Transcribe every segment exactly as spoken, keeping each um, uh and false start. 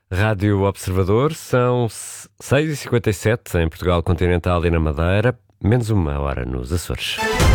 Rádio Observador, são seis e cinquenta e sete em Portugal Continental e na Madeira, menos uma hora nos Açores.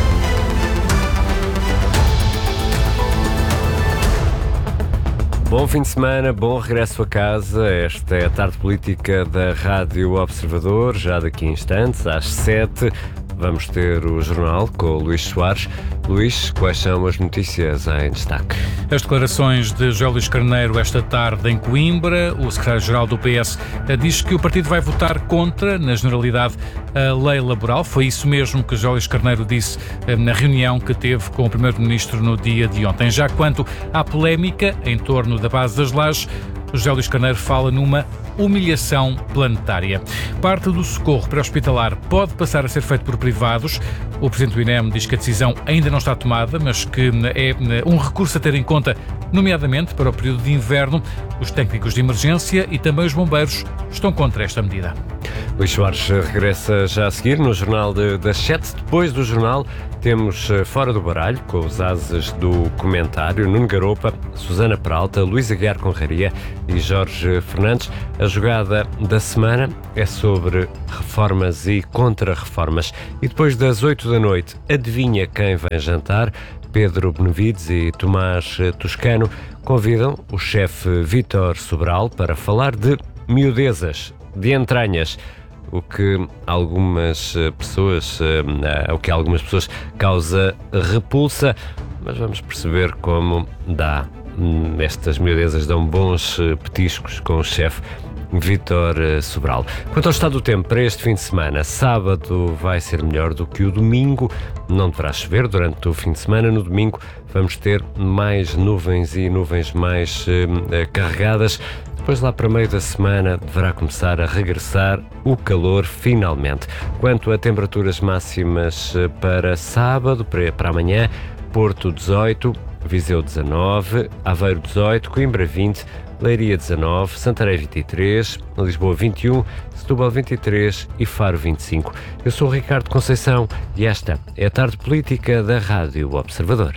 Bom fim de semana, bom regresso a casa. Esta é a tarde política da Rádio Observador. Já daqui a instantes, às sete, vamos ter o jornal com o Luís Soares. Luís, quais são as notícias em destaque? As declarações de José Luís Carneiro esta tarde em Coimbra. O secretário-geral do P S diz que o partido vai votar contra, na generalidade, a lei laboral. Foi isso mesmo que José Luís Carneiro disse na reunião que teve com o primeiro-ministro no dia de ontem. Já quanto à polémica em torno da base das lajes, José Luís Carneiro fala numa humilhação planetária. Parte do socorro pré-hospitalar pode passar a ser feito por privados. O presidente do I N E M diz que a decisão ainda não está tomada, mas que é um recurso a ter em conta, nomeadamente para o período de inverno. Os técnicos de emergência e também os bombeiros estão contra esta medida. Luís Soares regressa já a seguir no Jornal de, das sete. Depois do jornal, temos Fora do Baralho, com os ases do comentário, Nuno Garopa, Susana Peralta, Luísa Guiar Conraria e Jorge Fernandes. A jogada da semana é sobre reformas e contra-reformas. E depois das oito da noite, adivinha quem vem jantar? Pedro Benevides e Tomás Toscano convidam o chefe Vítor Sobral para falar de miudezas, de entranhas, o que algumas pessoas, o que a algumas pessoas causa repulsa, mas vamos perceber como dá. Estas miudezas dão bons petiscos com o chefe Vítor Sobral. Quanto ao estado do tempo para este fim de semana, sábado vai ser melhor do que o domingo. Não deverá chover durante o fim de semana. No domingo vamos ter mais nuvens e nuvens mais eh, carregadas. Depois, lá para meio da semana, deverá começar a regressar o calor finalmente. Quanto a temperaturas máximas para sábado, para, para amanhã, Porto dezoito, Viseu dezanove, Aveiro dezoito, Coimbra vinte, Leiria dezanove, Santarém vinte e três, Lisboa vinte e um, Setúbal vinte e três e Faro vinte e cinco. Eu sou o Ricardo Conceição e esta é a tarde política da Rádio Observador.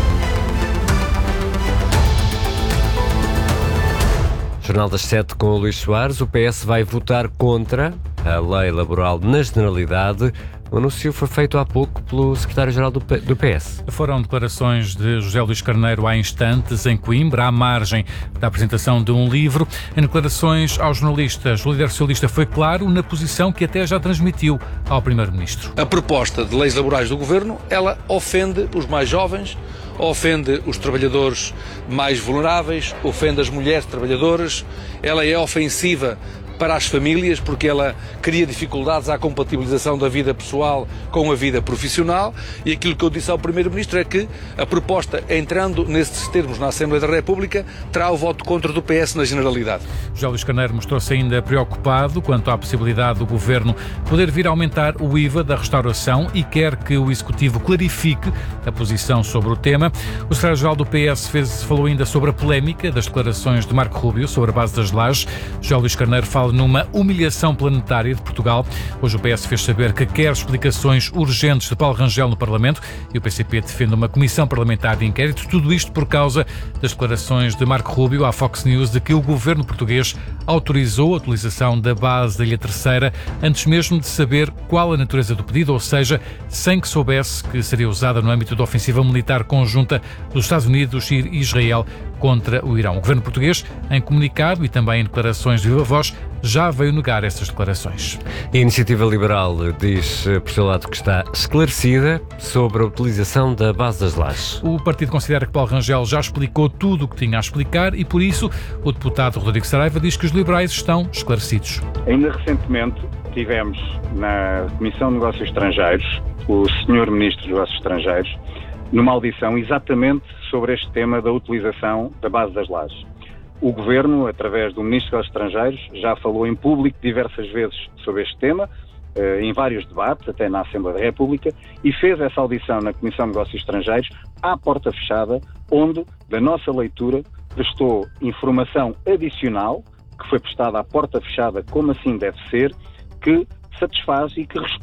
Jornal das sete com o Luís Soares. O P S vai votar contra a lei laboral na generalidade. O anúncio foi feito há pouco pelo secretário-geral do P S. Foram declarações de José Luís Carneiro há instantes em Coimbra, à margem da apresentação de um livro. Em declarações aos jornalistas, o líder socialista foi claro na posição que até já transmitiu ao primeiro-ministro. A proposta de leis laborais do governo, ela ofende os mais jovens, ofende os trabalhadores mais vulneráveis, ofende as mulheres trabalhadoras, ela é ofensiva para as famílias, porque ela cria dificuldades à compatibilização da vida pessoal com a vida profissional, e aquilo que eu disse ao Primeiro-Ministro é que a proposta, entrando nesses termos na Assembleia da República, terá o voto contra do P S na generalidade. José Luís Carneiro mostrou-se ainda preocupado quanto à possibilidade do Governo poder vir a aumentar o I V A da restauração e quer que o Executivo clarifique a posição sobre o tema. O secretário-geral do P S fez, falou ainda sobre a polémica das declarações de Marco Rubio sobre a base das lajes. José Luís Carneiro fala numa humilhação planetária de Portugal. Hoje o P S fez saber que quer explicações urgentes de Paulo Rangel no Parlamento e o P C P defende uma comissão parlamentar de inquérito. Tudo isto por causa das declarações de Marco Rubio à Fox News de que o governo português autorizou a utilização da base da Ilha Terceira antes mesmo de saber qual a natureza do pedido, ou seja, sem que soubesse que seria usada no âmbito da ofensiva militar conjunta dos Estados Unidos e Israel contra o Irão. O governo português, em comunicado e também em declarações de viva voz, já veio negar estas declarações. A Iniciativa Liberal diz, por seu lado, que está esclarecida sobre a utilização da base das lajes. O partido considera que Paulo Rangel já explicou tudo o que tinha a explicar e, por isso, o deputado Rodrigo Saraiva diz que os liberais estão esclarecidos. Ainda recentemente tivemos na Comissão de Negócios Estrangeiros o senhor Ministro dos Negócios Estrangeiros numa audição exatamente sobre este tema da utilização da base das lajes. O Governo, através do Ministro dos Negócios Estrangeiros, já falou em público diversas vezes sobre este tema, em vários debates, até na Assembleia da República, e fez essa audição na Comissão de Negócios Estrangeiros à porta fechada, onde, da nossa leitura, prestou informação adicional, que foi prestada à porta fechada, como assim deve ser, que satisfaz e que responde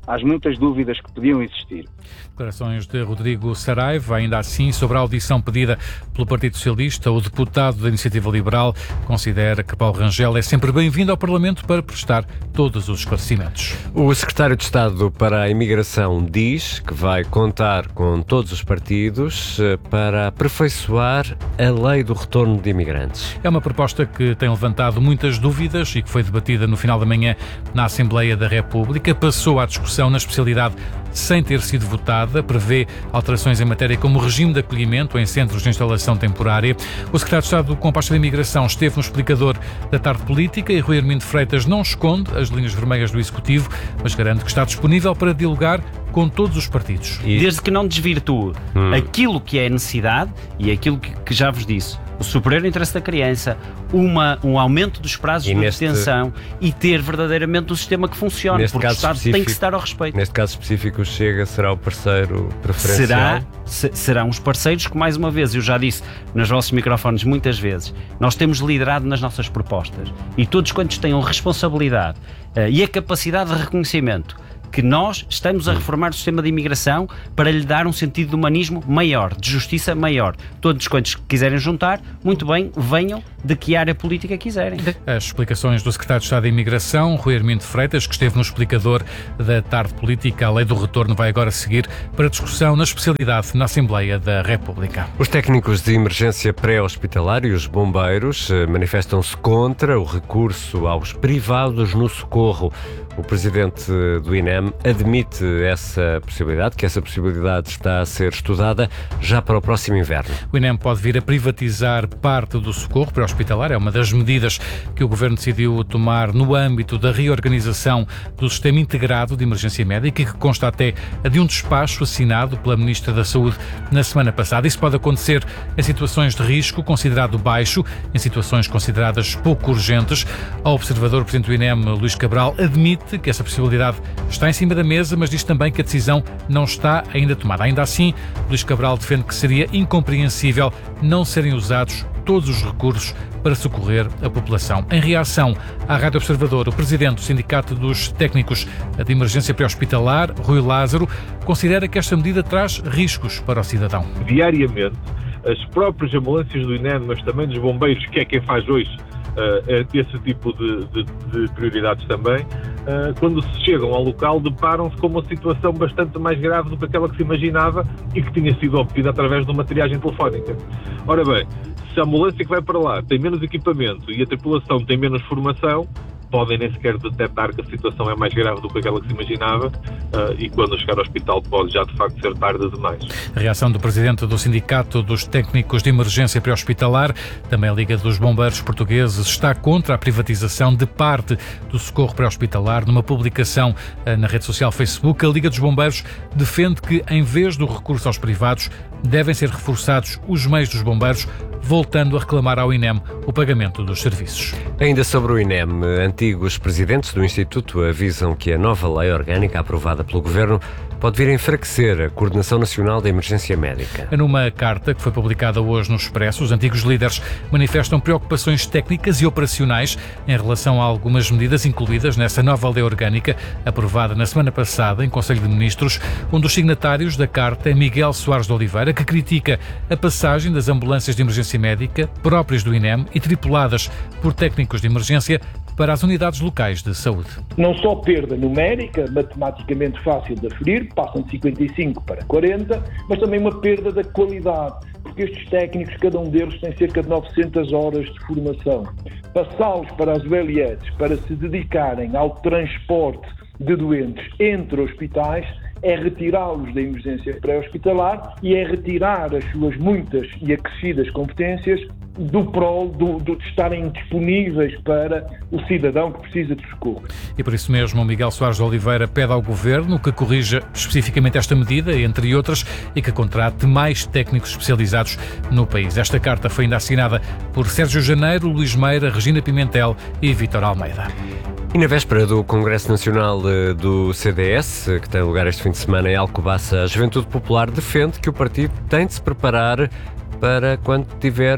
às muitas dúvidas que podiam existir. Declarações de Rodrigo Saraiva. Ainda assim, sobre a audição pedida pelo Partido Socialista, o deputado da Iniciativa Liberal considera que Paulo Rangel é sempre bem-vindo ao Parlamento para prestar todos os esclarecimentos. O secretário de Estado para a Imigração diz que vai contar com todos os partidos para aperfeiçoar a lei do retorno de imigrantes. É uma proposta que tem levantado muitas dúvidas e que foi debatida no final da manhã na Assembleia da República. Passou à discussão na especialidade sem ter sido votada, prevê alterações em matéria como o regime de acolhimento em centros de instalação temporária. O secretário de Estado com a pasta de Imigração esteve no explicador da Tarde Política e Rui Armindo Freitas não esconde as linhas vermelhas do Executivo, mas garante que está disponível para dialogar com todos os partidos. Desde que não desvirtue hum. aquilo que é necessidade e aquilo que, que já vos disse, o superior interesse da criança, uma, um aumento dos prazos e de neste, detenção e ter verdadeiramente um sistema que funcione, porque o Estado tem que se dar ao respeito. Neste caso específico, o Chega será o parceiro preferencial? Será, se, serão os parceiros que, mais uma vez, eu já disse nos vossos microfones muitas vezes, nós temos liderado nas nossas propostas e todos quantos tenham responsabilidade uh, e a capacidade de reconhecimento que nós estamos a reformar o sistema de imigração para lhe dar um sentido de humanismo maior, de justiça maior. Todos quantos quiserem juntar, muito bem, venham de que área política quiserem. As explicações do secretário de Estado da Imigração, Rui Armindo Freitas, que esteve no explicador da Tarde Política. A lei do retorno vai agora seguir para discussão na especialidade na Assembleia da República. Os técnicos de emergência pré-hospitalar e os bombeiros manifestam-se contra o recurso aos privados no socorro. O presidente do I N E M admite essa possibilidade, que essa possibilidade está a ser estudada já para o próximo inverno. O I N E M pode vir a privatizar parte do socorro pré-hospitalar. É uma das medidas que o Governo decidiu tomar no âmbito da reorganização do Sistema Integrado de Emergência Médica, que consta até de um despacho assinado pela Ministra da Saúde na semana passada. Isso pode acontecer em situações de risco considerado baixo, em situações consideradas pouco urgentes. Ao observador, o presidente do I N E M, Luís Cabral, admite que essa possibilidade está em cima da mesa, mas diz também que a decisão não está ainda tomada. Ainda assim, Luís Cabral defende que seria incompreensível não serem usados todos os recursos para socorrer a população. Em reação à Rádio Observador, o presidente do Sindicato dos Técnicos de Emergência Pré-Hospitalar, Rui Lázaro, considera que esta medida traz riscos para o cidadão. Diariamente, as próprias ambulâncias do I N E M, mas também dos bombeiros, que é quem faz hoje Uh, esse tipo de, de, de prioridades também, uh, quando se chegam ao local, deparam-se com uma situação bastante mais grave do que aquela que se imaginava e que tinha sido obtida através de uma triagem telefónica. Ora bem, se a ambulância que vai para lá tem menos equipamento e a tripulação tem menos formação, podem nem sequer detectar que a situação é mais grave do que aquela que se imaginava uh, e quando chegar ao hospital pode já de facto ser tarde demais. A reação do presidente do Sindicato dos Técnicos de Emergência Pré-Hospitalar, também a Liga dos Bombeiros Portugueses, está contra a privatização de parte do socorro pré-hospitalar. Numa publicação uh, na rede social Facebook, a Liga dos Bombeiros defende que, em vez do recurso aos privados, devem ser reforçados os meios dos bombeiros, voltando a reclamar ao I N E M o pagamento dos serviços. Ainda sobre o I N E M, antigos presidentes do Instituto avisam que a nova lei orgânica aprovada pelo Governo pode vir a enfraquecer a Coordenação Nacional da Emergência Médica. Numa carta que foi publicada hoje no Expresso, os antigos líderes manifestam preocupações técnicas e operacionais em relação a algumas medidas incluídas nessa nova lei orgânica aprovada na semana passada em Conselho de Ministros. Um dos signatários da carta é Miguel Soares de Oliveira, que critica a passagem das ambulâncias de emergência médica próprias do I N E M e tripuladas por técnicos de emergência para as unidades locais de saúde. Não só perda numérica, matematicamente fácil de aferir, passam de cinquenta e cinco para quarenta, mas também uma perda da qualidade, porque estes técnicos, cada um deles tem cerca de novecentas horas de formação. Passá-los para as U L S para se dedicarem ao transporte de doentes entre hospitais é retirá-los da emergência pré-hospitalar e é retirar as suas muitas e acrescidas competências do prol do, do, de estarem disponíveis para o cidadão que precisa de socorro. E por isso mesmo, o Miguel Soares de Oliveira pede ao Governo que corrija especificamente esta medida, entre outras, e que contrate mais técnicos especializados no país. Esta carta foi ainda assinada por Sérgio Janeiro, Luís Meira, Regina Pimentel e Vítor Almeida. E na véspera do Congresso Nacional do C D S, que tem lugar este fim de semana em Alcobaça, a Juventude Popular defende que o partido tem de se preparar para quando tiver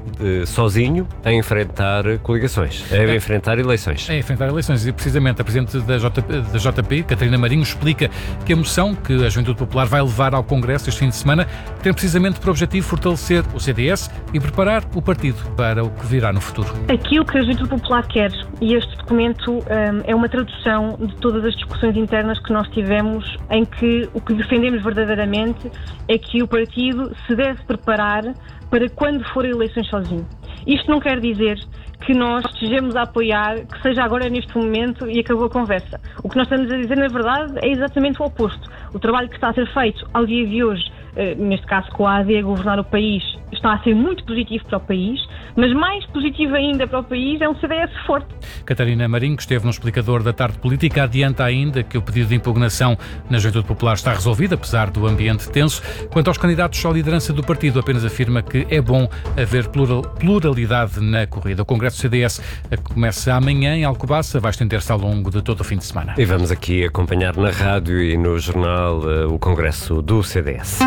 eh, sozinho a enfrentar coligações, a é, enfrentar eleições. A enfrentar eleições e precisamente a Presidente da, J, da J P, Catarina Marinho, explica que a moção que a Juventude Popular vai levar ao Congresso este fim de semana tem precisamente por objetivo fortalecer o C D S e preparar o partido para o que virá no futuro. Aquilo que a Juventude Popular quer, e este documento um, é uma tradução de todas as discussões internas que nós tivemos, em que o que defendemos verdadeiramente é que o partido se deve preparar para quando for a eleições sozinho. Isto não quer dizer que nós estejamos a apoiar, que seja agora neste momento e acabou a conversa. O que nós estamos a dizer, na verdade, é exatamente o oposto. O trabalho que está a ser feito ao dia de hoje, neste caso com a A D a governar o país, está a ser muito positivo para o país, mas mais positivo ainda para o país é um C D S forte. Catarina Marinho, que esteve no explicador da Tarde Política, adianta ainda que o pedido de impugnação na Juventude Popular está resolvido, apesar do ambiente tenso. Quanto aos candidatos à liderança do partido, apenas afirma que é bom haver plural, pluralidade na corrida. O Congresso do C D S começa amanhã em Alcobaça, vai estender-se ao longo de todo o fim de semana. E vamos aqui acompanhar na rádio e no jornal uh, o Congresso do C D S.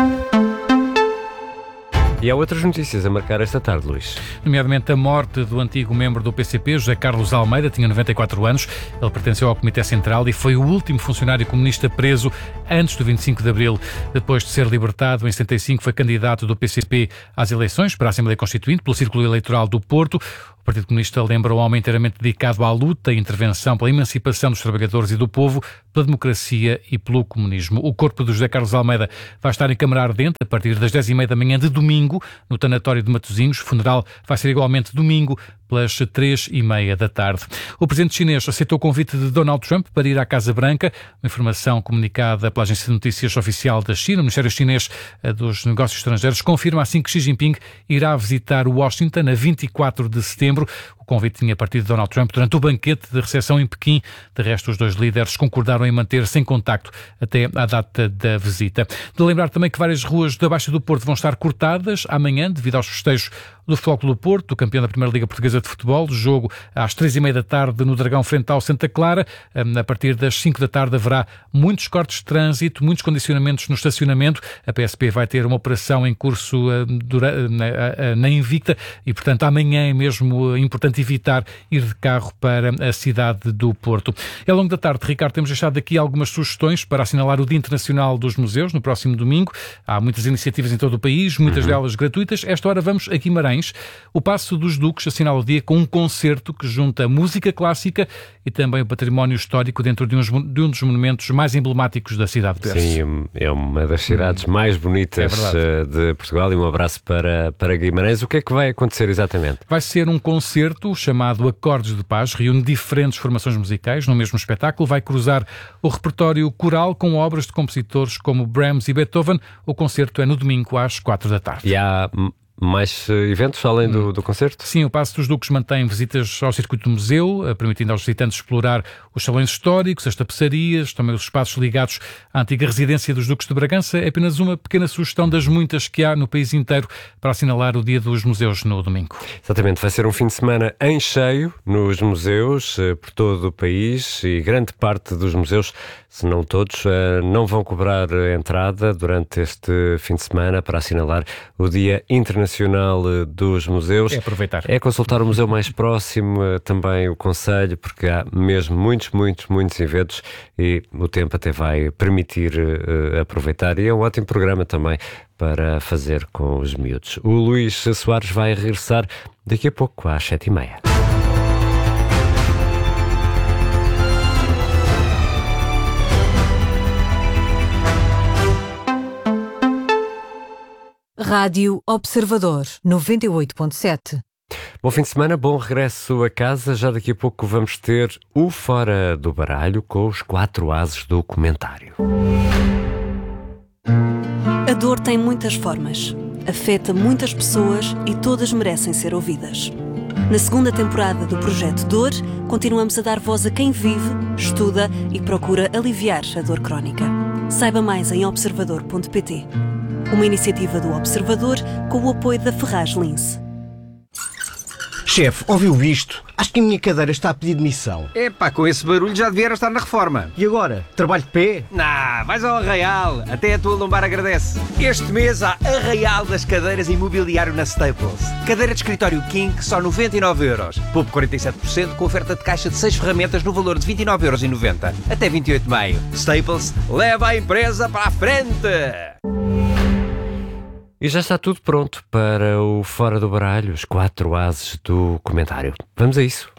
E há outras notícias a marcar esta tarde, Luís. Nomeadamente a morte do antigo membro do P C P, José Carlos Almeida, tinha noventa e quatro anos. Ele pertenceu ao Comitê Central e foi o último funcionário comunista preso antes do vinte e cinco de abril. Depois de ser libertado, em setenta e cinco foi candidato do P C P às eleições para a Assembleia Constituinte pelo Círculo Eleitoral do Porto. O Partido Comunista lembra um homem inteiramente dedicado à luta e intervenção pela emancipação dos trabalhadores e do povo, pela democracia e pelo comunismo. O corpo de José Carlos Almeida vai estar em Câmara Ardente a partir das dez e meia da manhã de domingo, no tanatório de Matosinhos. O funeral vai ser igualmente domingo, pelas três e meia da tarde. O presidente chinês aceitou o convite de Donald Trump para ir à Casa Branca. Uma informação comunicada pela agência de notícias oficial da China. O Ministério Chinês dos Negócios Estrangeiros confirma assim que Xi Jinping irá visitar Washington a vinte e quatro de setembro. O convite tinha partido de Donald Trump durante o banquete de recepção em Pequim. De resto, os dois líderes concordaram em manter-se em contacto até à data da visita. De lembrar também que várias ruas da Baixa do Porto vão estar cortadas amanhã devido aos festejos do Futebol Clube do Porto, campeão da Primeira Liga Portuguesa de Futebol. Jogo às três e meia da tarde no Dragão frente ao Santa Clara. A partir das cinco da tarde haverá muitos cortes de trânsito, muitos condicionamentos no estacionamento. A P S P vai ter uma operação em curso na Invicta e, portanto, amanhã é mesmo importante evitar ir de carro para a cidade do Porto. E ao longo da tarde, Ricardo, temos deixado aqui algumas sugestões para assinalar o Dia Internacional dos Museus no próximo domingo. Há muitas iniciativas em todo o país, muitas uhum. delas gratuitas. Esta hora vamos a Guimarães. O Paço dos Duques assinala o dia com um concerto que junta música clássica e também o património histórico dentro de, uns, de um dos monumentos mais emblemáticos da cidade de Berço. Sim, é uma das cidades hum. mais bonitas é de Portugal e um abraço para, para Guimarães. O que é que vai acontecer exatamente? Vai ser um concerto chamado Acordes de Paz, reúne diferentes formações musicais no mesmo espetáculo, vai cruzar o repertório coral com obras de compositores como Brahms e Beethoven. O concerto é no domingo às quatro da tarde. E há mais eventos além do, do concerto? Sim, o Paço dos Duques mantém visitas ao circuito do museu, permitindo aos visitantes explorar os salões históricos, as tapeçarias, também os espaços ligados à antiga residência dos Duques de Bragança. É apenas uma pequena sugestão das muitas que há no país inteiro para assinalar o Dia dos Museus no domingo. Exatamente, vai ser um fim de semana em cheio nos museus por todo o país e grande parte dos museus, se não todos, não vão cobrar entrada durante este fim de semana para assinalar o Dia Internacional dos Museus. É aproveitar. É consultar o museu mais próximo, também o conselho, porque há mesmo muitos, muitos, muitos eventos e o tempo até vai permitir uh, aproveitar. E é um ótimo programa também para fazer com os miúdos. O Luís Soares vai regressar daqui a pouco às sete e meia. Rádio Observador, noventa e oito ponto sete. Bom fim de semana, bom regresso a casa. Já daqui a pouco vamos ter o Fora do Baralho com os quatro ases do comentário. A dor tem muitas formas, afeta muitas pessoas e todas merecem ser ouvidas. Na segunda temporada do Projeto Dor, continuamos a dar voz a quem vive, estuda e procura aliviar a dor crónica. Saiba mais em observador ponto pt. Uma iniciativa do Observador com o apoio da Ferraz Lince. Chefe, ouviu isto? Acho que a minha cadeira está a pedir demissão. Epá, com esse barulho já devia estar na reforma. E agora? Trabalho de pé? Nah, vais ao Arraial. Até a tua lombar agradece. Este mês há Arraial das cadeiras e mobiliário na Staples. Cadeira de escritório King, só noventa e nove euros. Poupe quarenta e sete por cento com oferta de caixa de seis ferramentas no valor de vinte e nove euros e noventa. Até vinte e oito de maio. Staples, leva a empresa para a frente! E já está tudo pronto para o Fora do Baralho, os quatro ases do comentário. Vamos a isso.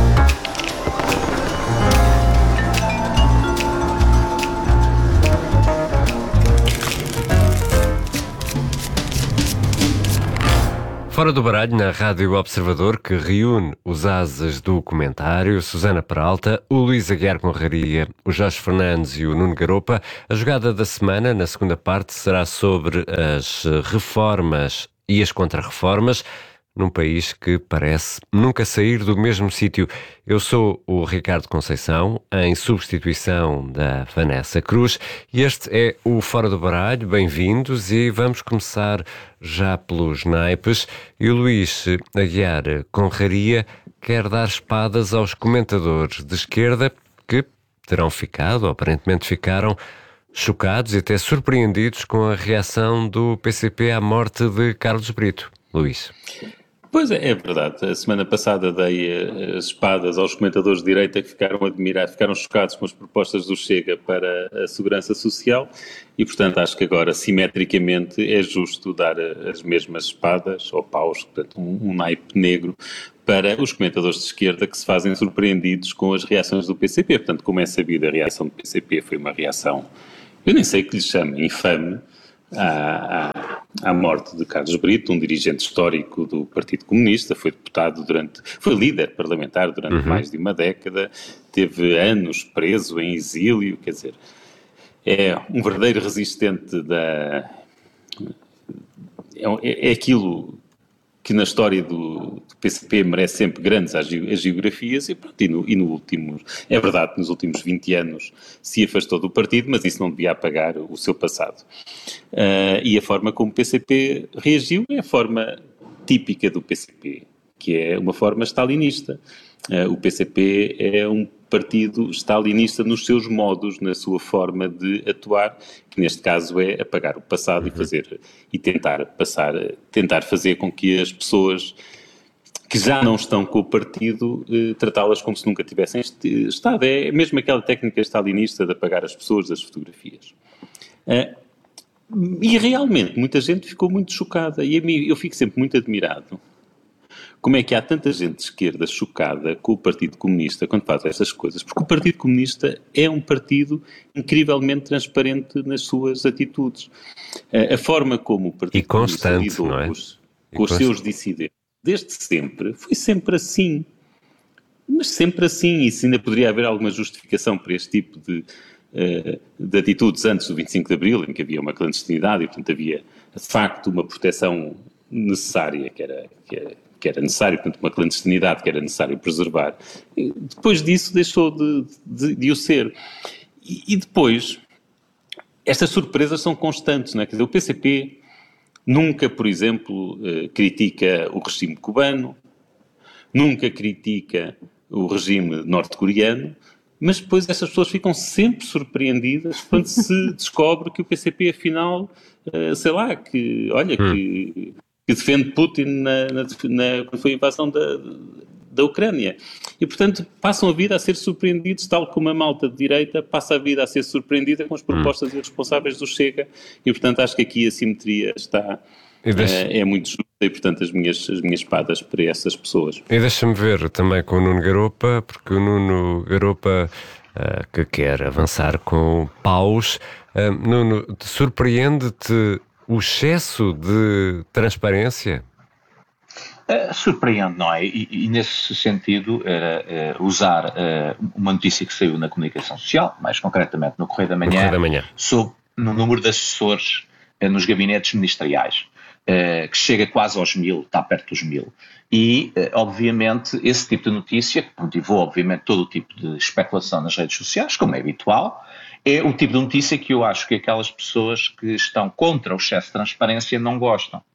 Fora do Baralho, na Rádio Observador, que reúne os ases do comentário, Susana Peralta, o Luís Aguiar Conraria, o Jorge Fernandes e o Nuno Garopa. A jogada da semana, na segunda parte, será sobre as reformas e as contrarreformas num país que parece nunca sair do mesmo sítio. Eu sou o Ricardo Conceição, em substituição da Vanessa Cruz, e este é o Fora do Baralho. Bem-vindos, e vamos começar já pelos naipes. E o Luís Aguiar Conraria quer dar espadas aos comentadores de esquerda que terão ficado, ou aparentemente ficaram, chocados e até surpreendidos com a reação do P C P à morte de Carlos Brito. Luís. Pois é, é verdade. A semana passada dei as espadas aos comentadores de direita que ficaram admirados, ficaram chocados com as propostas do Chega para a segurança social e, portanto, acho que agora, simetricamente, é justo dar as mesmas espadas, ou paus, portanto, um, um naipe negro, para os comentadores de esquerda que se fazem surpreendidos com as reações do P C P. Portanto, como é sabido, a reação do P C P foi uma reação, eu nem sei que lhe chame, infame, À, à, à morte de Carlos Brito, um dirigente histórico do Partido Comunista, foi deputado durante, foi líder parlamentar durante uhum. mais de uma década, teve anos preso em exílio, quer dizer, é um verdadeiro resistente da... É, é aquilo que na história do, do P C P merece sempre grandes agiografias e, pronto, e, no, e no último, é verdade que nos últimos vinte anos se afastou do partido, mas isso não devia apagar o seu passado. Uh, e a forma como o P C P reagiu é a forma típica do P C P, que é uma forma stalinista. Uh, o P C P é um partido stalinista nos seus modos, na sua forma de atuar, que neste caso é apagar o passado uhum. e fazer e tentar passar, tentar fazer com que as pessoas que já não estão com o partido, eh, tratá-las como se nunca tivessem estado. É mesmo aquela técnica stalinista de apagar as pessoas das fotografias. Uh, e realmente muita gente ficou muito chocada, e a mim, eu fico sempre muito admirado como é que há tanta gente de esquerda chocada com o Partido Comunista quando faz essas coisas, porque o Partido Comunista é um partido incrivelmente transparente nas suas atitudes. A forma como o Partido e Comunista lidou não é? os, com os seus dissidentes, desde sempre, foi sempre assim. Mas sempre assim, e se ainda poderia haver alguma justificação para este tipo de, uh, de atitudes antes do vinte e cinco de Abril, em que havia uma clandestinidade e, portanto, havia, de facto, uma proteção necessária, que era... Que era que era necessário, portanto, uma clandestinidade que era necessário preservar. E depois disso deixou de, de, de o ser. E, e depois, estas surpresas são constantes, não é? Quer dizer, o P C P nunca, por exemplo, eh, critica o regime cubano, nunca critica o regime norte-coreano, mas depois essas pessoas ficam sempre surpreendidas quando se descobre que o P C P, afinal, eh, sei lá, que, olha, hum. que... que defende Putin na, na, na, quando foi a invasão da, da Ucrânia. E, portanto, passam a vida a ser surpreendidos, tal como a malta de direita passa a vida a ser surpreendida com as propostas hum. irresponsáveis do Chega. E, portanto, acho que aqui a simetria está, deixa... é, é muito justa e, portanto, as minhas, as minhas espadas para essas pessoas. E deixa-me ver também com o Nuno Garopa, porque o Nuno Garopa, uh, que quer avançar com paus, uh, Nuno, surpreende-te o excesso de transparência? Uh, surpreende, não é? E, e nesse sentido, era uh, usar uh, uma notícia que saiu na comunicação social, mais concretamente no Correio da Manhã, Correio da Manhã. sobre no número de assessores uh, nos gabinetes ministeriais, uh, que chega quase aos mil, está perto dos mil. E, uh, obviamente, esse tipo de notícia, que motivou, obviamente, todo o tipo de especulação nas redes sociais, como é habitual, é o tipo de notícia que eu acho que aquelas pessoas que estão contra o excesso de transparência não gostam.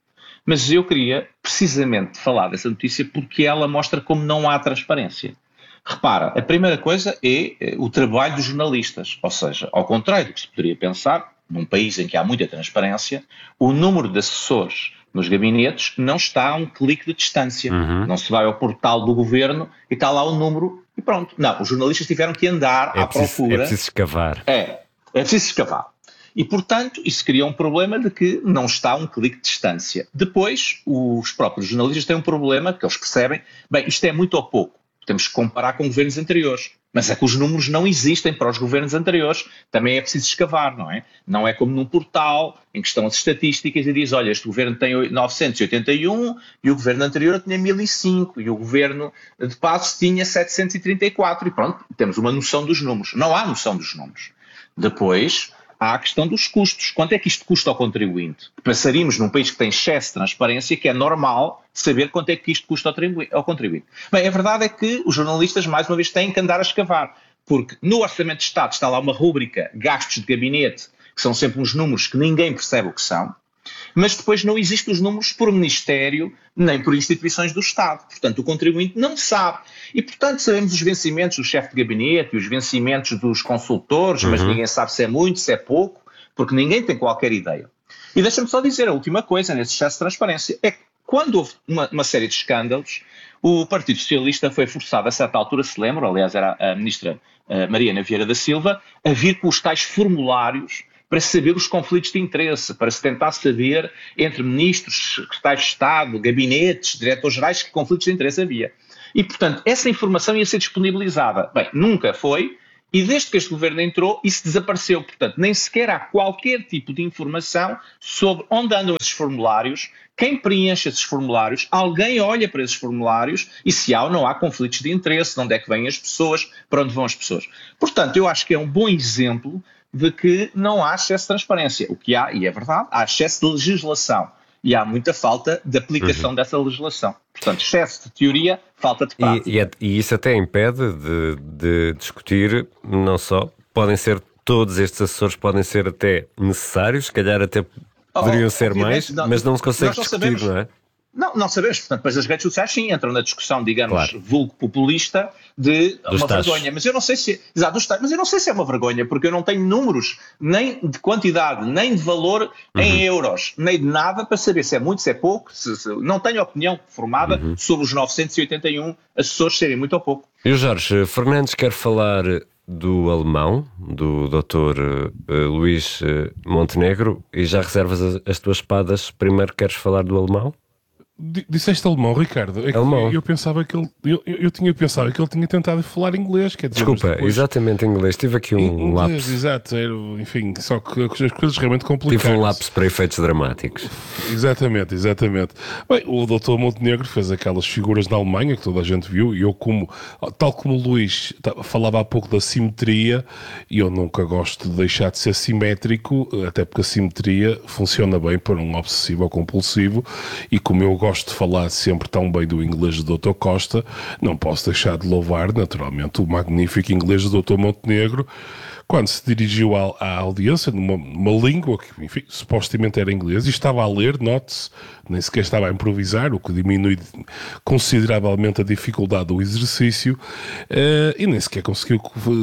Mas eu queria precisamente falar dessa notícia porque ela mostra como não há transparência. Repara, a primeira coisa é o trabalho dos jornalistas, ou seja, ao contrário do que se poderia pensar, num país em que há muita transparência, o número de assessores nos gabinetes não está a um clique de distância. Uhum. Não se vai ao portal do governo e está lá o número e pronto. Não, os jornalistas tiveram que andar é à preciso, procura. É preciso escavar. É, é preciso escavar. E, portanto, isso cria um problema de que não está a um clique de distância. Depois, os próprios jornalistas têm um problema que eles percebem, bem, isto é muito ou pouco. Temos que comparar com governos anteriores. Mas é que os números não existem para os governos anteriores. Também é preciso escavar, não é? Não é como num portal em que estão as estatísticas e diz, olha, este governo tem novecentos e oitenta e um e o governo anterior tinha mil e cinco e o governo de Passos tinha setecentos e trinta e quatro. E pronto, temos uma noção dos números. Não há noção dos números. Depois, há a questão dos custos. Quanto é que isto custa ao contribuinte? Passaríamos num país que tem excesso de transparência, que é normal saber quanto é que isto custa ao contribuinte. Bem, a verdade é que os jornalistas, mais uma vez, têm que andar a escavar, porque no Orçamento de Estado está lá uma rúbrica, gastos de gabinete, que são sempre uns números que ninguém percebe o que são, mas depois não existem os números por ministério, nem por instituições do Estado. Portanto, o contribuinte não sabe. E, portanto, sabemos os vencimentos do chefe de gabinete e os vencimentos dos consultores, uhum. mas ninguém sabe se é muito, se é pouco, porque ninguém tem qualquer ideia. E deixa-me só dizer, a última coisa nesse excesso de transparência é que quando houve uma, uma série de escândalos, o Partido Socialista foi forçado, a certa altura, se lembram, aliás era a ministra a Mariana Vieira da Silva, a vir com os tais formulários para saber os conflitos de interesse, para se tentar saber entre ministros, secretários de Estado, gabinetes, diretores-gerais, que conflitos de interesse havia. E, portanto, essa informação ia ser disponibilizada. Bem, nunca foi, e desde que este governo entrou, isso desapareceu. Portanto, nem sequer há qualquer tipo de informação sobre onde andam esses formulários, quem preenche esses formulários, alguém olha para esses formulários e se há ou não há conflitos de interesse, de onde é que vêm as pessoas, para onde vão as pessoas. Portanto, eu acho que é um bom exemplo de que não há excesso de transparência. O que há, e é verdade, há excesso de legislação. E há muita falta de aplicação uhum. dessa legislação. Portanto, excesso de teoria, falta de prática. E, e, é, e isso até impede de, de discutir, não só, podem ser todos estes assessores, podem ser até necessários, se calhar até poderiam oh, ser mais, não, mas não se consegue não discutir, sabemos. não é? Não, não sabemos. Portanto, depois as redes sociais sim entram na discussão, digamos, claro. vulgo populista de dos uma taxos. vergonha. Mas eu não sei se, exato, dos taxos, mas eu não sei se é uma vergonha, porque eu não tenho números nem de quantidade, nem de valor uhum. em euros, nem de nada para saber se é muito, se é pouco. Se, se, não tenho opinião formada uhum. sobre os novecentos e oitenta e um assessores serem muito ou pouco. E o Jorge Fernandes quer falar do alemão, do doutor uh, Luís uh, Montenegro, e já reservas as, as tuas espadas. Primeiro queres falar do alemão? Disseste alemão, Ricardo. É que alemão. Eu pensava que ele eu, eu tinha pensado que ele tinha tentado falar inglês. Quer dizer, Desculpa, depois... exatamente inglês. Tive aqui um inglês, lapso. Exato, era, enfim, só que as coisas realmente complicadas. Tive um lapso para efeitos dramáticos. Exatamente, exatamente. Bem, o doutor Montenegro fez aquelas figuras na Alemanha que toda a gente viu, e eu, como, tal como o Luís falava há pouco da simetria, e eu nunca gosto de deixar de ser simétrico, até porque a simetria funciona bem para um obsessivo ou compulsivo, e como eu gosto de falar sempre tão bem do inglês do doutor Costa, não posso deixar de louvar, naturalmente, o magnífico inglês do doutor Montenegro, quando se dirigiu à, à audiência numa, numa língua que, enfim, supostamente era inglês, e estava a ler, note-se, nem sequer estava a improvisar, o que diminui consideravelmente a dificuldade do exercício, uh, e nem sequer conseguiu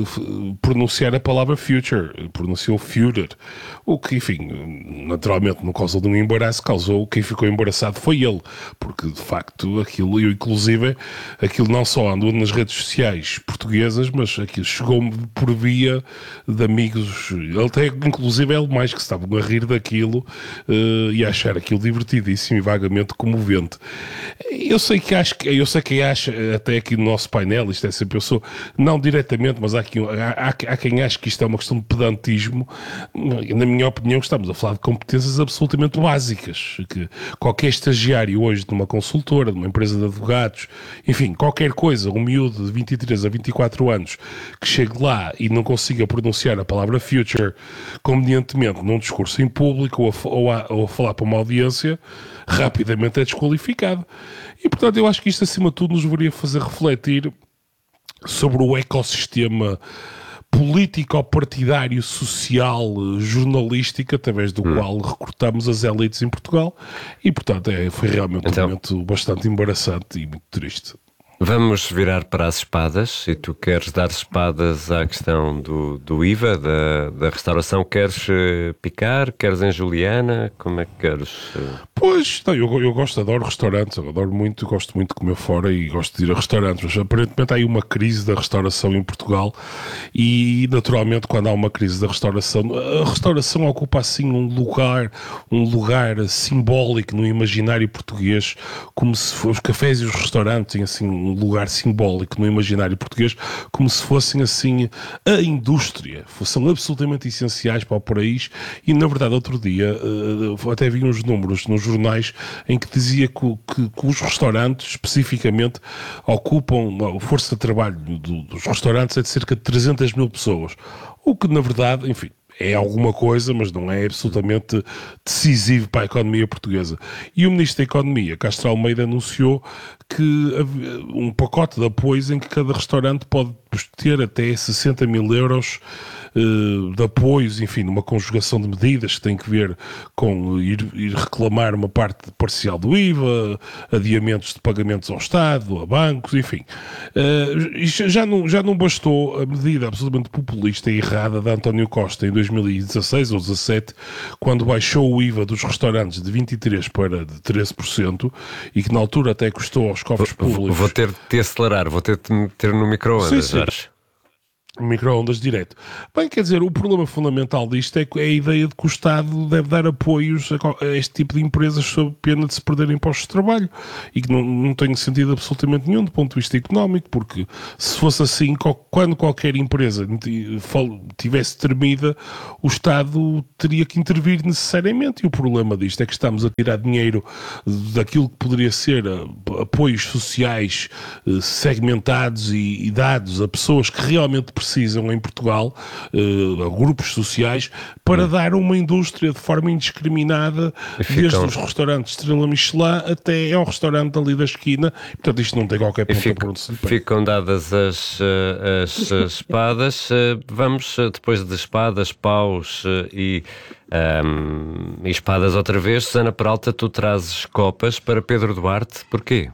pronunciar a palavra future, pronunciou future, o que, enfim, naturalmente não causou nenhum embaraço, causou, quem ficou embaraçado foi ele, porque de facto aquilo, eu inclusive, aquilo não só andou nas redes sociais portuguesas, mas aquilo chegou-me por via de amigos, ele até, inclusive ele mais que estavam a rir daquilo uh, e a achar aquilo divertidíssimo e vagamente comovente. Eu sei que acho que eu sei que acha, até aqui no nosso painel, isto é sempre, eu sou, não diretamente, mas há, aqui, há, há, há quem ache que isto é uma questão de pedantismo. Na minha opinião, estamos a falar de competências absolutamente básicas, que qualquer estagiário hoje numa consultora, numa empresa de advogados, enfim, qualquer coisa, um miúdo de vinte e três a vinte e quatro anos que chegue lá e não consiga pronunciar a palavra future convenientemente num discurso em público ou a, ou a, ou a falar para uma audiência, rapidamente é desqualificado. E, portanto, eu acho que isto, acima de tudo, nos deveria fazer refletir sobre o ecossistema político-partidário social jornalístico através do hum. qual recrutamos as elites em Portugal e, portanto, é, foi realmente então, um momento bastante embaraçante e muito triste. Vamos virar para as espadas, e tu queres dar espadas à questão do, do I V A, da, da restauração. Queres uh, picar? Queres em Juliana? Como é que queres? Uh... Pois, não, eu, eu gosto, adoro restaurantes, eu adoro muito, gosto muito de comer fora e gosto de ir a restaurantes, mas aparentemente há aí uma crise da restauração em Portugal e, naturalmente, quando há uma crise da restauração, a restauração ocupa assim um lugar, um lugar simbólico no imaginário português, como se fossem os cafés e os restaurantes têm assim um lugar simbólico no imaginário português, como se fossem assim a indústria, são absolutamente essenciais para o país e, na verdade, outro dia até vi uns números nos jornais em que dizia que, que, que os restaurantes, especificamente, ocupam, a força de trabalho do, dos restaurantes é de cerca de trezentas mil pessoas, o que, na verdade, enfim, é alguma coisa, mas não é absolutamente decisivo para a economia portuguesa. E o Ministro da Economia, Castro Almeida, anunciou que um pacote de apoios em que cada restaurante pode ter até sessenta mil euros de apoios, enfim, numa conjugação de medidas que tem que ver com ir, ir reclamar uma parte parcial do I V A, adiamentos de pagamentos ao Estado, a bancos, enfim. Uh, já, não, já não bastou a medida absolutamente populista e errada de António Costa em dois mil e dezasseis ou dezassete, quando baixou o I V A dos restaurantes de vinte e três por cento para de treze por cento e que na altura até custou aos cofres públicos... Vou ter de te acelerar, vou ter de te meter no micro-ondas, Jorge. Micro-ondas direto. Bem, quer dizer, o problema fundamental disto é a ideia de que o Estado deve dar apoios a este tipo de empresas sob pena de se perderem postos de trabalho e que não, não tem sentido absolutamente nenhum do ponto de vista económico, porque se fosse assim, quando qualquer empresa tivesse tremida, o Estado teria que intervir necessariamente e o problema disto é que estamos a tirar dinheiro daquilo que poderia ser apoios sociais segmentados e, e dados a pessoas que realmente precisam em Portugal, uh, a grupos sociais, para hum. dar uma indústria de forma indiscriminada, ficam... desde os restaurantes Estrela Michelin até ao restaurante ali da esquina. Portanto, isto não tem qualquer ponto fico, por onde se ficam dadas as, as, as espadas. Vamos, depois de espadas, paus e, um, e espadas outra vez. Susana Peralta, tu trazes copas para Pedro Duarte. Porquê?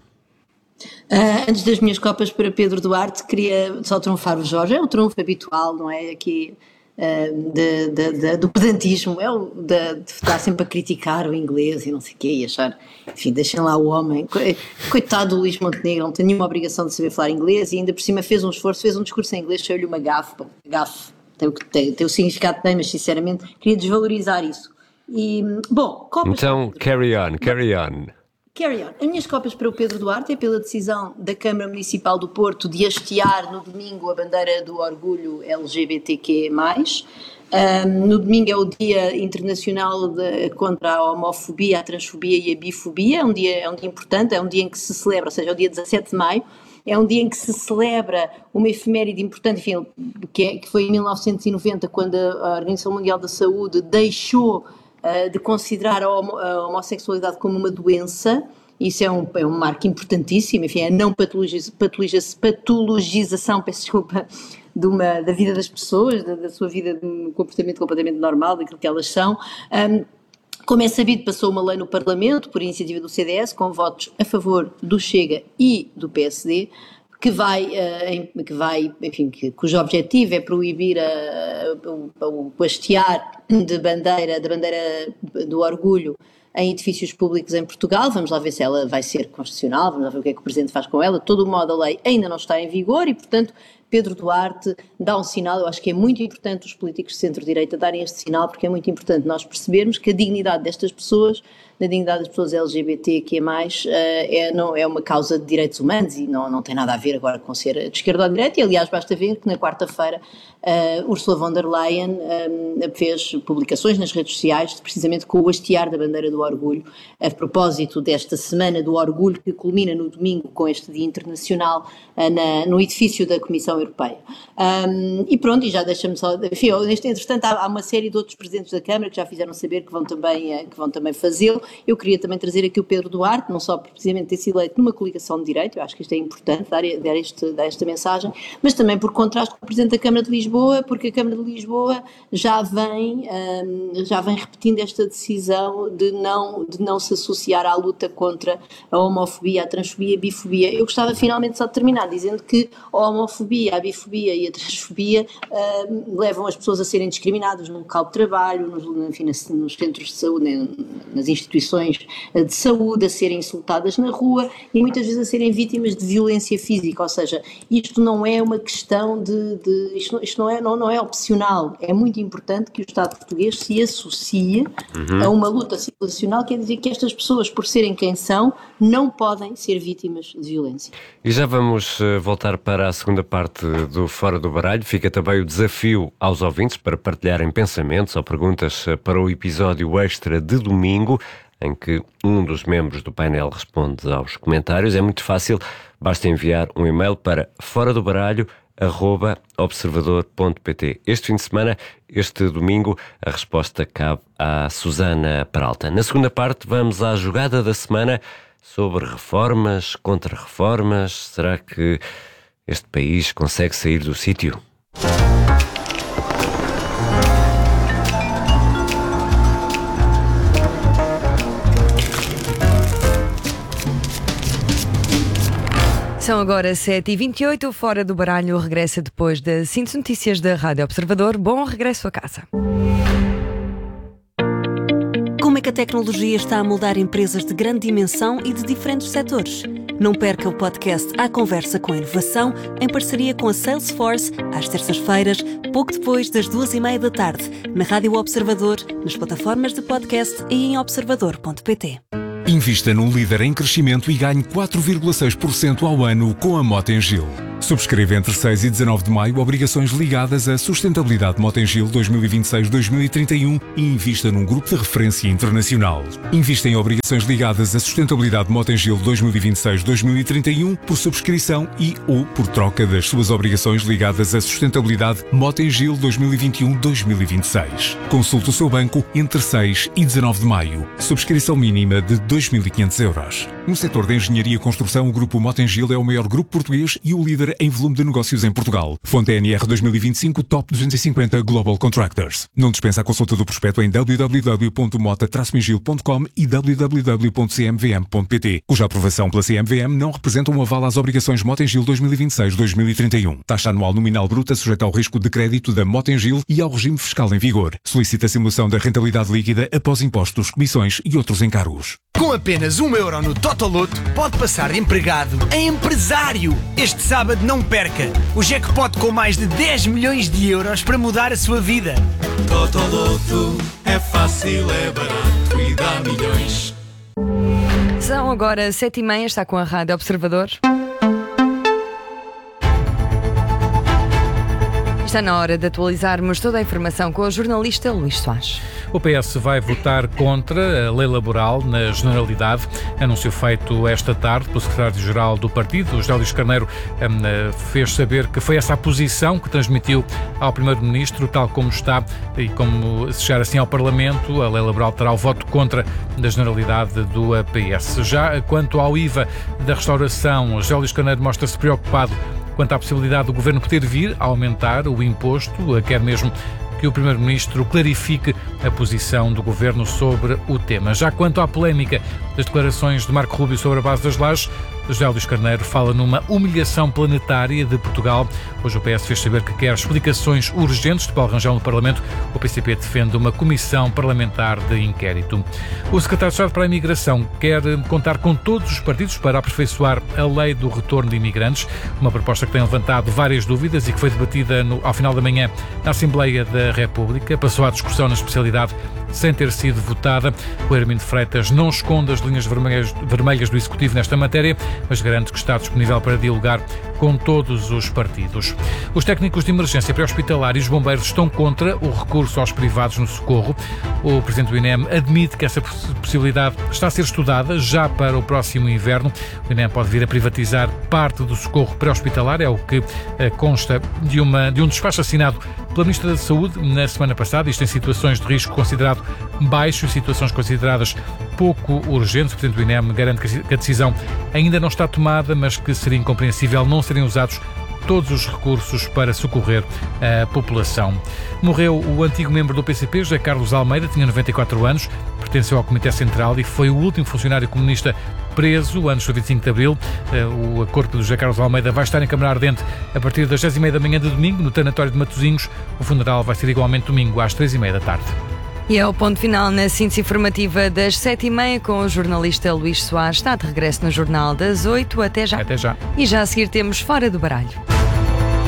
Uh, antes das minhas copas para Pedro Duarte, queria só trunfar o Jorge. É um trunfo habitual, não é? Aqui uh, de, de, de, do pedantismo, é o de, de estar sempre a criticar o inglês e não sei o quê, e achar, enfim, deixem lá o homem. Coitado do Luís Montenegro, não tem nenhuma obrigação de saber falar inglês e ainda por cima fez um esforço, fez um discurso em inglês, saiu-lhe uma gafe. Gafe tem o que tem, tem o significado que tem, mas sinceramente queria desvalorizar isso. E, bom, copas. Então, carry on, carry on. Carry on. As minhas copas para o Pedro Duarte é pela decisão da Câmara Municipal do Porto de hastear no domingo a bandeira do orgulho L G B T Q mais. Um, no domingo é o Dia Internacional de, contra a Homofobia, a Transfobia e a Bifobia. É um, dia, é um dia importante, é um dia em que se celebra, ou seja, é o dia dezassete de maio. É um dia em que se celebra uma efeméride importante, enfim, que, é, que foi em mil novecentos e noventa, quando a Organização Mundial da Saúde deixou de considerar a, homo, a homossexualidade como uma doença. Isso é um, é um marco importantíssimo, enfim, é a não patologiz, patologiz, patologização, peço desculpa, de uma, da vida das pessoas, da, da sua vida de um comportamento completamente normal, daquilo que elas são. Um, como é sabido, passou uma lei no Parlamento, por iniciativa do C D S, com votos a favor do Chega e do P S D, que vai, uh, que vai enfim, que, cujo objetivo é proibir uh, o, o hastear de bandeira, de bandeira do orgulho em edifícios públicos em Portugal. Vamos lá ver se ela vai ser constitucional, vamos lá ver o que é que o Presidente faz com ela. De todo modo, a lei ainda não está em vigor e, portanto, Pedro Duarte dá um sinal. Eu acho que é muito importante os políticos de centro-direita darem este sinal, porque é muito importante nós percebermos que a dignidade destas pessoas, a dignidade das pessoas L G B T Q mais, é, não, é uma causa de direitos humanos e não, não tem nada a ver agora com ser de esquerda ou de direita. E, aliás, basta ver que na quarta-feira uh, Ursula von der Leyen um, fez publicações nas redes sociais, precisamente com o hastear da bandeira do orgulho, a propósito desta Semana do Orgulho, que culmina no domingo com este Dia Internacional uh, na, no edifício da Comissão Europeia Europeia. Um, e pronto, e já deixa-me só, enfim, neste, entretanto há, há uma série de outros presidentes da Câmara que já fizeram saber que vão também, que vão também fazê-lo. Eu queria também trazer aqui o Pedro Duarte, não só por precisamente ter sido eleito numa coligação de direito, eu acho que isto é importante, dar, dar, este, dar esta mensagem, mas também por contraste com o Presidente da Câmara de Lisboa, porque a Câmara de Lisboa já vem, um, já vem repetindo esta decisão de não, de não se associar à luta contra a homofobia, a transfobia, a bifobia. Eu gostava finalmente só de terminar dizendo que a homofobia, a bifobia e a transfobia um, levam as pessoas a serem discriminadas no local de trabalho, nos, enfim, nos centros de saúde, nas instituições de saúde, a serem insultadas na rua e muitas vezes a serem vítimas de violência física, ou seja, isto não é uma questão de, de isto, isto não, é, não, não é opcional, é muito importante que o Estado português se associe uhum. a uma luta civilizacional, quer dizer que estas pessoas, por serem quem são, não podem ser vítimas de violência. E já vamos voltar para a segunda parte do Fora do Baralho. Fica também o desafio aos ouvintes para partilharem pensamentos ou perguntas para o episódio extra de domingo, em que um dos membros do painel responde aos comentários. É muito fácil, basta enviar um e-mail para fora do baralho arroba observador ponto pt. Este fim de semana, este domingo, a resposta cabe à Susana Peralta. Na segunda parte, vamos à jogada da semana sobre reformas, contra-reformas. Será que este país consegue sair do sítio? São agora sete e vinte e oito, Fora do Baralho regressa depois das síntese notícias da Rádio Observador. Bom regresso a casa. Como é que a tecnologia está a moldar empresas de grande dimensão e de diferentes setores? Não perca o podcast À Conversa com a Inovação, em parceria com a Salesforce, às terças-feiras, pouco depois das duas e meia da tarde, na Rádio Observador, nas plataformas de podcast e em observador ponto pt. Invista num líder em crescimento e ganhe quatro vírgula seis por cento ao ano com a Motengil. Subscreva entre seis e dezanove de maio obrigações ligadas à sustentabilidade Motengil dois mil e vinte e seis a dois mil e trinta e um e invista num grupo de referência internacional. Invista em obrigações ligadas à sustentabilidade Motengil dois mil e vinte e seis a dois mil e trinta e um por subscrição e ou por troca das suas obrigações ligadas à sustentabilidade Motengil dois mil e vinte e um a dois mil e vinte e seis. Consulte o seu banco entre seis e dezanove de maio. Subscrição mínima de dois mil e quinhentos euros. No setor da engenharia e construção, o grupo Motengil é o maior grupo português e o líder em volume de negócios em Portugal. Fonte N R dois mil e vinte e cinco Top duzentos e cinquenta Global Contractors. Não dispensa a consulta do prospecto em w w w ponto mota mengil ponto com e w w w ponto c m v m ponto p t, cuja aprovação pela C M V M não representa um aval às obrigações Motengil dois mil e vinte e seis a dois mil e trinta e um. Taxa anual nominal bruta sujeita ao risco de crédito da Motengil e ao regime fiscal em vigor. Solicita a simulação da rentabilidade líquida após impostos, comissões e outros encargos. Com apenas um euro no Totoloto, pode passar de empregado a empresário. Este sábado não perca o jackpot com mais de dez milhões de euros para mudar a sua vida. Totoloto é fácil, é barato e dá milhões. São agora sete e meia, está com a Rádio Observador. Está na hora de atualizarmos toda a informação com o jornalista Luís Soares. O P S vai votar contra a lei laboral na generalidade. Anúncio feito esta tarde pelo secretário-geral do partido, José Luís Carneiro, fez saber que foi essa a posição que transmitiu ao primeiro-ministro, tal como está e como se chegar assim ao Parlamento, a lei laboral terá o voto contra da generalidade do P S. Já quanto ao I V A da restauração, José Luís Carneiro mostra-se preocupado quanto à possibilidade do Governo poder vir a aumentar o imposto, quer mesmo que o Primeiro-Ministro clarifique a posição do Governo sobre o tema. Já quanto à polémica das declarações de Marco Rubio sobre a base das lajes, José Luís Carneiro fala numa humilhação planetária de Portugal. Hoje o P S fez saber que quer explicações urgentes de Paulo Rangel no Parlamento. O P C P defende uma comissão parlamentar de inquérito. O secretário de Estado para a Imigração quer contar com todos os partidos para aperfeiçoar a lei do retorno de imigrantes, uma proposta que tem levantado várias dúvidas e que foi debatida no, ao final da manhã na Assembleia da República. Passou à discussão na especialidade sem ter sido votada. O Hermínio Freitas não esconde as linhas vermelhas, vermelhas do Executivo nesta matéria, mas garante que está disponível para dialogar com todos os partidos. Os técnicos de emergência pré-hospitalar e os bombeiros estão contra o recurso aos privados no socorro. O presidente do I N E M admite que essa possibilidade está a ser estudada já para o próximo inverno. O I N E M pode vir a privatizar parte do socorro pré-hospitalar, é o que consta de, uma, de um despacho assinado pela Ministra da Saúde na semana passada. Isto em situações de risco considerado baixo e situações consideradas pouco urgentes. O presidente do I N E M garante que a decisão ainda não está tomada, mas que seria incompreensível não serem usados todos os recursos para socorrer a população. Morreu o antigo membro do P C P, José Carlos Almeida, tinha noventa e quatro anos, pertenceu ao Comitê Central e foi o último funcionário comunista preso antes do vinte e cinco de Abril. O corpo do José Carlos Almeida vai estar em Câmara Ardente a partir das dez e meia da manhã de domingo, no tanatório de Matosinhos. O funeral vai ser igualmente domingo às três e meia da tarde. E é o ponto final na síntese informativa das sete e meia com o jornalista Luís Soares. Está de regresso no Jornal das oito. Até já. Até já. E já a seguir temos Fora do Baralho.